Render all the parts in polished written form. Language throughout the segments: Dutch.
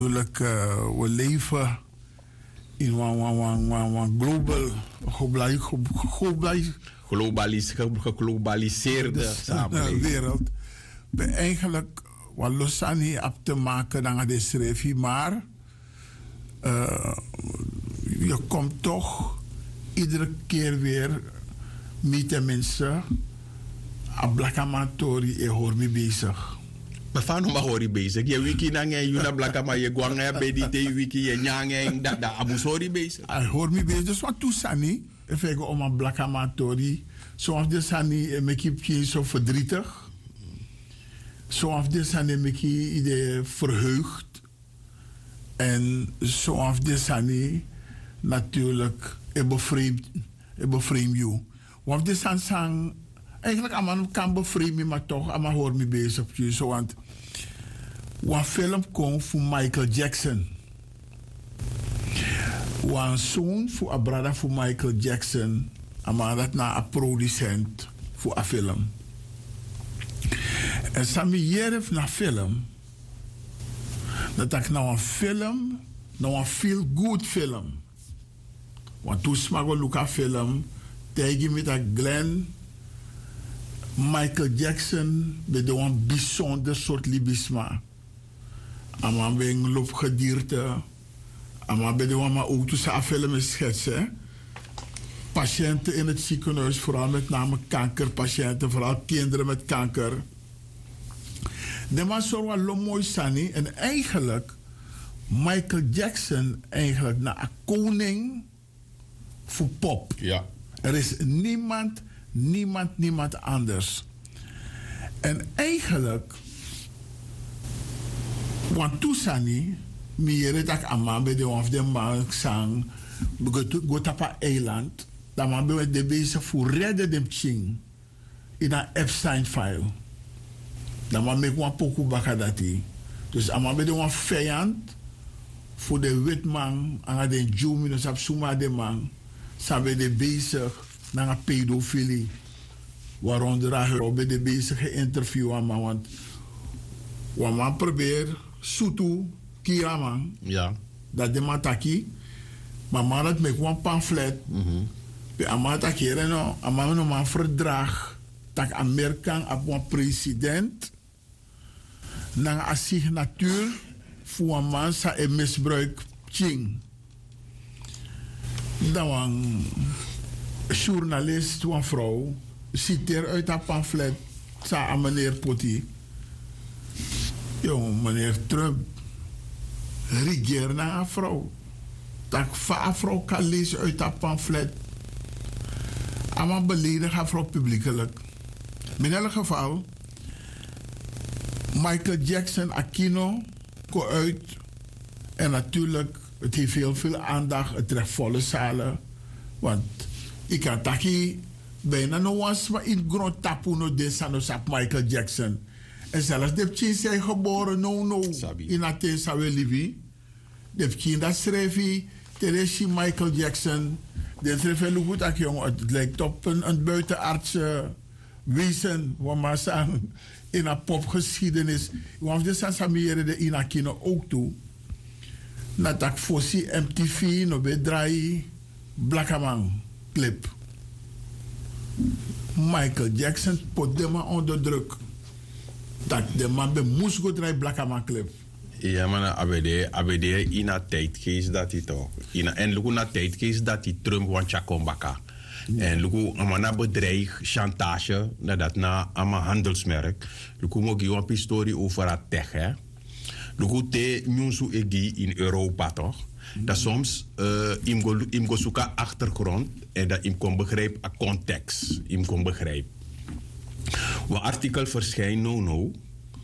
Natuurlijk, we leven in een geglobaliseerde samenleving. Wereld. We eigenlijk wat losani op te maken dan de schrijfje, maar je komt toch iedere keer weer met de mensen op Blakamatori en hoor me bezig. Maar van hoe mag je bezig? Je wiki na je na blaka maar je gwang je bedite je wiki je nyang dat abusori bezig. Ik hoor me bezig. Dus wat toesani? Even om een Blakamatori. Zoals de sani me kipje zo verdrietig. Zoals de sani me idee verheugd. En zoals de sani natuurlijk bevreemd je. Want de sang eigenlijk allemaal kan bevreemden, maar toch allemaal hoor me bezig. Zo, want een film komt van Michael Jackson. Een zoon voor een brada van Michael Jackson. Maar dat na een producent voor een film. En Sammy Jeref na film. Dat ik nou een film, nou een feel good film. Want toen smaak ik een film, tegen met dat Glenn. Michael Jackson bij een bijzonder soort libisma. Maar bij een loopgedierte. Maar bij de auto's afvallen schetsen. Patiënten in het ziekenhuis, vooral met name kankerpatiënten, vooral kinderen met kanker. De man zorgt wel mooi sani. En eigenlijk, Michael Jackson eigenlijk naar een koning voor pop. Ja. Er is niemand anders. En eigenlijk, want toesani, meer dat aan bij de of de man sang, go tapa eiland, dat man bij de bezig voor redden dem ching in een Epstein-file. Dat man met een poku bakadati. Dus aan bij de een vijand voor de witman, aan de Jew-minus op Suma de man, zijn we de bezig naar een pedofilie. Waaronder hij bij de bezige interview aan man. Want wat man probeert, Sutu, Kiraman, ja. Dat de mataki, maar man het met een pamflet. Bij amataki, en man verdrag dat Amerikaan op een president naar een signatuur voor een man zijn misbruik ching. Dan een journalist, een vrouw, citeert uit dat pamflet aan meneer Poti. Jong, meneer Trump, regeer naar een vrouw. Dat een vrouw kan lezen uit dat pamflet. Allemaal beledigen een vrouw publiekelijk. In elk geval, Michael Jackson, Aquino, komt uit. En natuurlijk, het heeft heel veel aandacht. Het treft volle zalen. Want ik kan taki bijna nog was maar in grond tapu no desanos op Michael Jackson. En zelfs de kinderen zijn geboren no in Athene Livi. De kinderen schrijven Tereshi Michael Jackson. De schrijven goed dat jongen. Het lijkt op een buitenaardse wezen, wat maar zeggen, in een popgeschiedenis. Want de Sansamere de Inakino ook toe. Dat ik voorzie MTV, no bedraai, Blakkaman clip. Michael Jackson put de man onder druk. Dat de man bij moest go draai Blakkaman clip. Ja, maar abede in een tijdgeest dat hij toch. En luku na tijdgeest dat hij Trump want Chakombaka. En luku amana bedreig, chantage, dat na ama handelsmerk. Luku mo giwan pistori over het tech, hè. Luku te nyunsu egi in Europa toch. Dat soms im go zoeken achtergrond en dat im kon begrijpen a context. Im kon begrijpen. Wat artikel verschijnt no.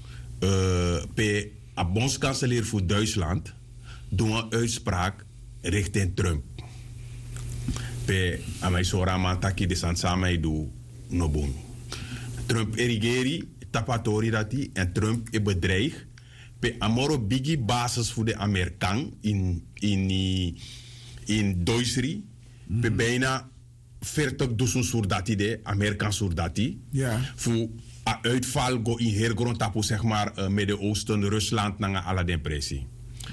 Pe a bondskanselier voor Duitsland doen een uitspraak richting Trump. Pe amai sora mantaki de sansamai do nobon. Trump erigeri tapatori dati en Trump e bedreig pe amoro bigi basis voor de Amerikaan in Duitsland. Pe bijna 40.000 soldati de Amerikaan soldati. Ja. Voor a uitval go in hergrond tapu zeg maar Midden-Oosten, Rusland naar alle depressie.